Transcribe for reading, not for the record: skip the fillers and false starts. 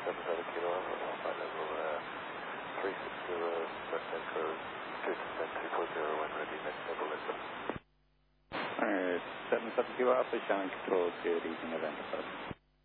77 Kilo Alpha, flight level 360, descent for 240, when ready, next level Linda. 77 Kilo Alpha, Shannon Control, good evening, November 1st.